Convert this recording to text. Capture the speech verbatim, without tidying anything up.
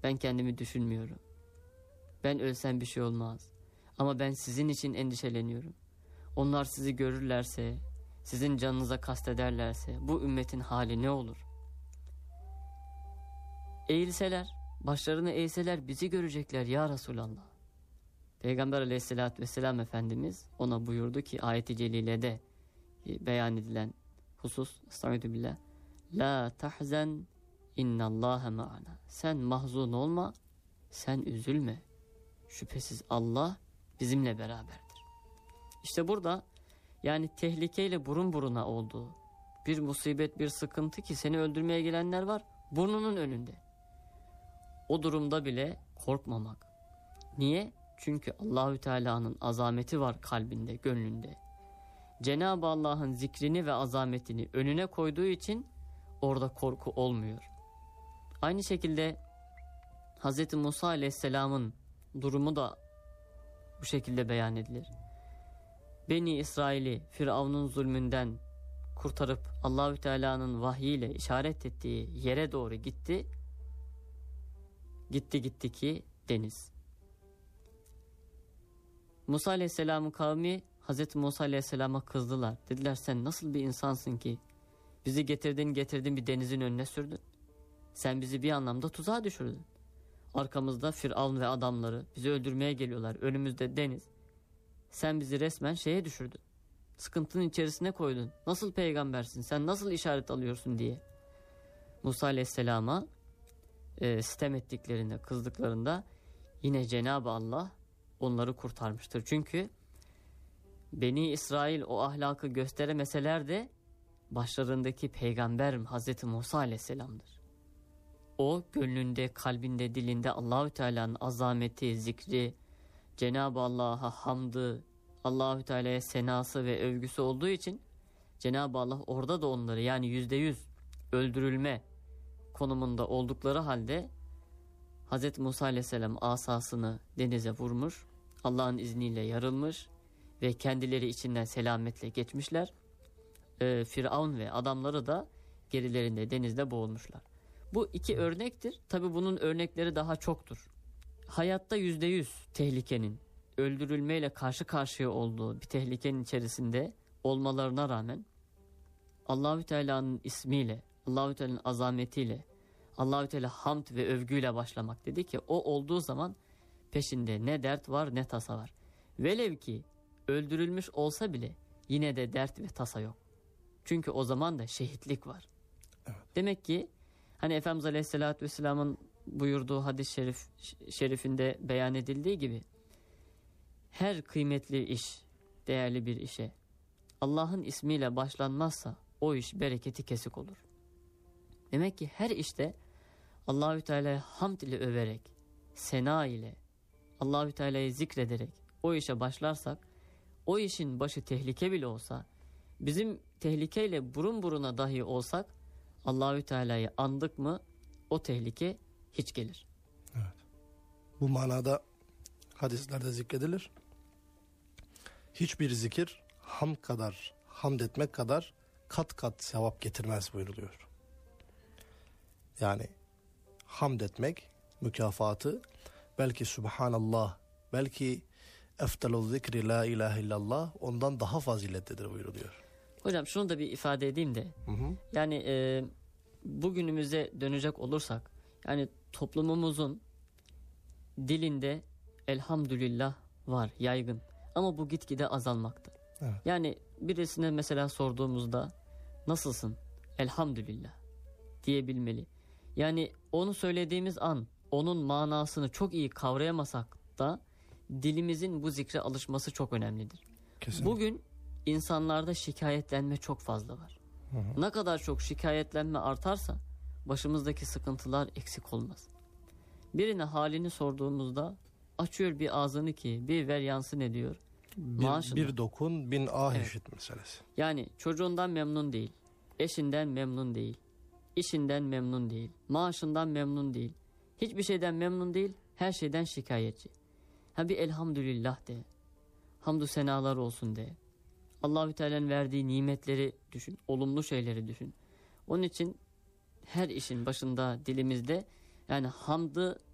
Ben kendimi düşünmüyorum. Ben ölsem bir şey olmaz. Ama ben sizin için endişeleniyorum. Onlar sizi görürlerse, sizin canınıza kastederlerse bu ümmetin hali ne olur? Eğilseler, başlarını eğseler bizi görecekler ya Resulallah. Peygamber aleyhissalatü vesselam Efendimiz ona buyurdu ki ayet-i celilede beyan edilen husus, estağfirullah, la tahzen innallâhe ma'ana. Sen mahzun olma, sen üzülme. Şüphesiz Allah bizimle beraberdir. İşte burada yani tehlikeyle burun buruna olduğu bir musibet, bir sıkıntı ki seni öldürmeye gelenler var burnunun önünde. O durumda bile korkmamak. Niye? Çünkü Allahü Teala'nın azameti var kalbinde, gönlünde. Cenab-ı Allah'ın zikrini ve azametini önüne koyduğu için orada korku olmuyor. Aynı şekilde Hz. Musa Aleyhisselam'ın durumu da bu şekilde beyan edilir. Beni İsrail'i Firavun'un zulmünden kurtarıp Allahü Teala'nın vahyiyle işaret ettiği yere doğru gitti. Gitti gitti ki deniz. Musa Aleyhisselam'ın kavmi Hz. Musa Aleyhisselam'a kızdılar. Dediler sen nasıl bir insansın ki bizi getirdin getirdin bir denizin önüne sürdün. Sen bizi bir anlamda tuzağa düşürdün. Arkamızda Firavun ve adamları bizi öldürmeye geliyorlar. Önümüzde deniz. Sen bizi resmen şeye düşürdün. Sıkıntının içerisine koydun. Nasıl peygambersin? Sen nasıl işaret alıyorsun diye. Musa Aleyhisselam'a e, sitem ettiklerinde, kızdıklarında yine Cenab-ı Allah onları kurtarmıştır. Çünkü Beni İsrail o ahlakı gösteremeseler de başlarındaki peygamber Hz. Musa Aleyhisselam'dır. O gönlünde, kalbinde, dilinde Allahü Teala'nın azameti, zikri, Cenab-ı Allah'a hamdı, Allahü Teala'ya senası ve övgüsü olduğu için Cenab-ı Allah orada da onları yani yüzde yüz öldürülme konumunda oldukları halde Hz. Musa Aleyhisselam asasını denize vurmuş, Allah'ın izniyle yarılmış ve kendileri içinden selametle geçmişler. Ee, Firavun ve adamları da gerilerinde denizde boğulmuşlar. Bu iki örnektir. Tabi bunun örnekleri daha çoktur. Hayatta yüzde yüz tehlikenin, öldürülmeyle karşı karşıya olduğu bir tehlikenin içerisinde olmalarına rağmen Allahü Teala'nın ismiyle, Allahü Teala'nın azametiyle, Allahü Teala hamd ve övgüyle başlamak dedi ki o olduğu zaman peşinde ne dert var ne tasa var. Velev ki öldürülmüş olsa bile yine de dert ve tasa yok. Çünkü o zaman da şehitlik var. Evet. Demek ki hani Efendimiz Aleyhisselatü Vesselam'ın buyurduğu hadis-i şerif, şerifinde beyan edildiği gibi her kıymetli iş, değerli bir işe Allah'ın ismiyle başlanmazsa o iş bereketi kesik olur. Demek ki her işte Allahü Teala'yı hamd ile överek, sena ile, Allahü Teala'yı zikrederek o işe başlarsak, o işin başı tehlike bile olsa, bizim tehlikeyle burun buruna dahi olsak, Allahü Teala'yı andık mı o tehlike hiç gelir. Evet. Bu manada hadislerde zikredilir. Hiçbir zikir hamd kadar, hamd etmek kadar kat kat sevap getirmez buyuruluyor. Yani hamd etmek mükafatı belki Subhanallah, belki eftelul zikri la ilahe illallah ondan daha faziletlidir buyuruluyor. Hocam şunu da bir ifade edeyim de hı hı. yani e, bugünümüze dönecek olursak yani toplumumuzun dilinde elhamdülillah var, yaygın ama bu gitgide azalmakta. Evet. Yani birisine mesela sorduğumuzda nasılsın? Elhamdülillah diyebilmeli. Yani onu söylediğimiz an onun manasını çok iyi kavrayamasak da dilimizin bu zikre alışması çok önemlidir. Kesinlikle. Bugün insanlarda şikayetlenme çok fazla var. Hı hı. Ne kadar çok şikayetlenme artarsa başımızdaki sıkıntılar eksik olmaz. Birine halini sorduğumuzda açıyor bir ağzını ki bir ver yansın ediyor. Bir, bir dokun bin ah evet. işit meselesi. Yani çocuğundan memnun değil, eşinden memnun değil, işinden memnun değil, maaşından memnun değil, hiçbir şeyden memnun değil, her şeyden şikayetçi. Ha bir elhamdülillah de, hamdü senalar olsun de, Allahü Teala'nın verdiği nimetleri düşün, olumlu şeyleri düşün. Onun için her işin başında dilimizde yani hamdı